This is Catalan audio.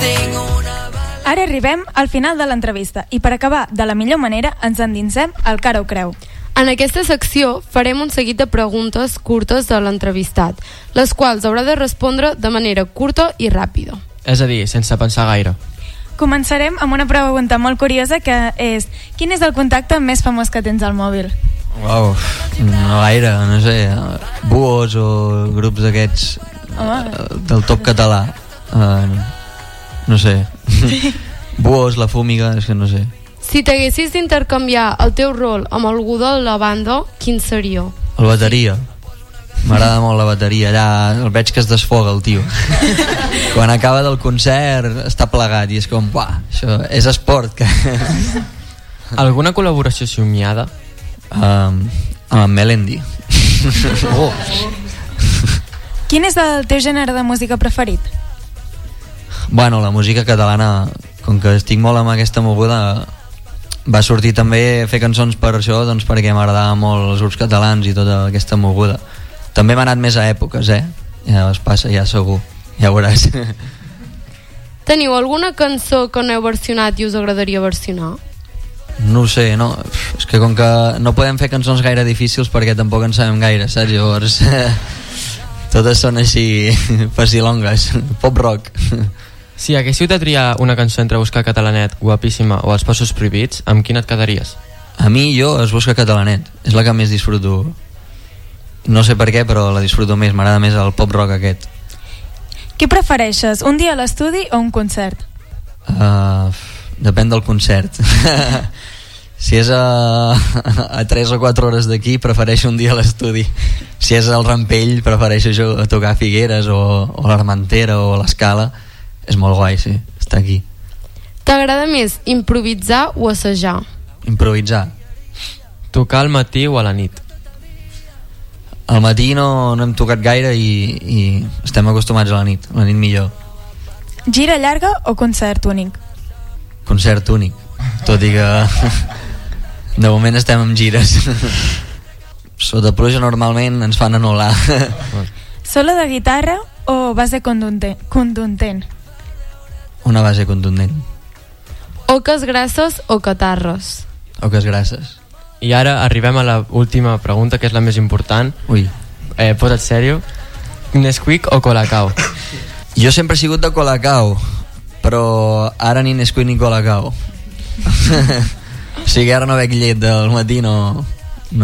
Ara arribem al final de l'entrevista i per acabar de la millor manera ens endinsem al Cara o Creu. En aquesta secció farem un seguit de preguntes curtes de l'entrevistat, les quals haurà de respondre de manera curta i ràpida. És a dir, sense pensar gaire. Començarem amb una pregunta molt curiosa que és: quin és el contacte més famós que tens al mòbil? Uau, no gaire, no sé, Buos o grups d'aquests del top català, no sé. Buos, La Fúmiga, és que no sé. Si t'haguessis d'intercanviar el teu rol amb algú de la banda, quin seria? El bateria. M'agrada molt la bateria. Allà el veig que es desfoga el tio. Quan acaba del concert està plegat i és com, uah, això és esport. Alguna col·laboració somiada? Amb Melendi. Quin és el teu gènere de música preferit? Bueno, la música catalana, com que estic molt amb aquesta moguda, va sortir també a fer cançons per això, doncs perquè m'agradava molt els grups catalans i tota aquesta moguda. També m'ha anat més a èpoques, ja es passa, ja segur, ja veuràs. Teniu alguna cançó que no heu versionat i us agradaria versionar? No ho sé, no, és que com que no podem fer cançons gaire difícils perquè tampoc en sabem gaire, saps? Llavors totes són així facilongues, pop rock. Si haguéssiu de triar una cançó entre Buscar Catalanet, Guapíssima o Els Passos Prohibits, amb quina et quedaries? A mi, jo, es Busca Catalanet, és la que més disfruto. No sé per què, però la disfruto més, m'agrada més el pop rock aquest. Què prefereixes, un dia a l'estudi o un concert? Depèn del concert. Si és a 3 o 4 hores d'aquí, prefereixo un dia a l'estudi. Si és al Rampell, prefereixo tocar a Figueres o l'Armentera o l'Escala. És molt guai, sí, estar aquí. T'agrada més improvisar o assajar? Improvisar. Tocar al matí o a la nit? Al matí no hem tocat gaire i estem acostumats a la nit millor. Gira llarga o concert únic? Concert únic, tot i que de moment estem amb gires. Sota pluja normalment ens fan anul·lar. Solo de guitarra o base contundent? Una base contundent. Oques grasses o catarres? Oques grasses. I ara arribem a l'última pregunta, que és la més important. Ui. Posa't sèrio. Nesquik o Colacao? Jo sempre he sigut de Colacao, però ara ni Nesquik ni Colacao. O sigui, ara no bec llet del matí, no